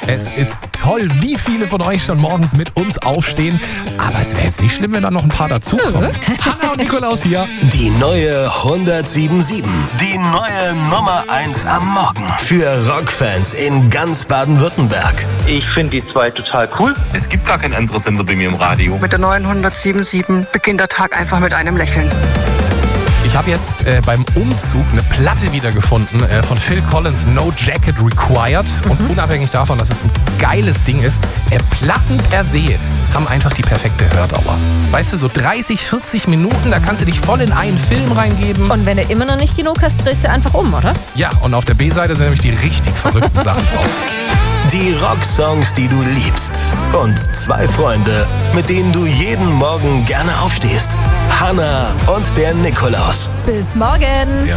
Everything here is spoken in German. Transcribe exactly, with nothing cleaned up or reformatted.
Es ist toll, wie viele von euch schon morgens mit uns aufstehen. Aber es wäre jetzt nicht schlimm, wenn da noch ein paar dazukommen. Hanna und Nikolaus hier. Die neue hundertsieben sieben. Die neue Nummer eins am Morgen. Für Rockfans in ganz Baden-Württemberg. Ich finde die zwei total cool. Es gibt gar keinen anderen Sender bei mir im Radio. Mit der neuen hundertsieben sieben beginnt der Tag einfach mit einem Lächeln. Ich habe jetzt äh, beim Umzug eine Platte wiedergefunden äh, von Phil Collins, No Jacket Required. Und mhm. unabhängig davon, dass es ein geiles Ding ist, äh, Platten per se haben einfach die perfekte Hördauer. Weißt du, so dreißig, vierzig Minuten, da kannst du dich voll in einen Film reingeben. Und wenn du immer noch nicht genug hast, drehst du einfach um, oder? Ja, und auf der B-Seite sind nämlich die richtig verrückten Sachen drauf. Die Rocksongs, die du liebst. Und zwei Freunde, mit denen du jeden Morgen gerne aufstehst. Hanna und der Nikolaus. Bis morgen. Der